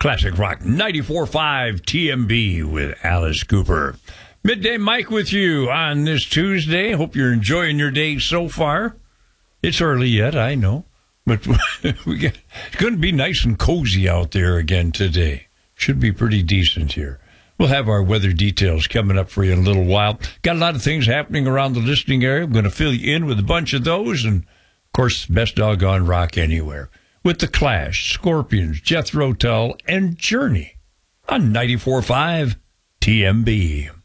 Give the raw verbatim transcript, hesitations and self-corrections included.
Classic Rock ninety-four point five T M B with Alice Cooper. Midday Mike with you on this Tuesday. Hope you're enjoying your day so far. It's early yet, I know. But we got, it's going to be nice and cozy out there again today. Should be pretty decent here. We'll have our weather details coming up for you in a little while. Got a lot of things happening around the listening area. I'm going to fill you in with a bunch of those. And, of course, best doggone rock anywhere. With The Clash, Scorpions, Jethro Tull, and Journey on ninety-four point five T M B.